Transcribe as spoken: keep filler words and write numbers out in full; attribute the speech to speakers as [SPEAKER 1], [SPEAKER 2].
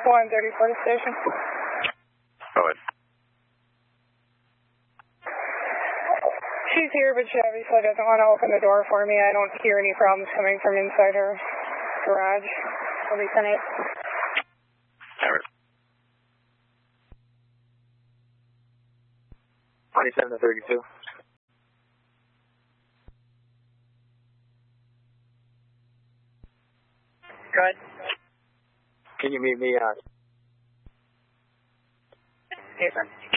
[SPEAKER 1] one thirty-four station.
[SPEAKER 2] Go ahead.
[SPEAKER 1] She's here, but she obviously doesn't want to open the door for me. I don't hear any problems coming from inside her garage. Will be ten eight.
[SPEAKER 2] Alright.
[SPEAKER 3] twenty-seven to thirty-two.
[SPEAKER 1] Go ahead.
[SPEAKER 3] Can you meet me on?
[SPEAKER 1] Yes, sir.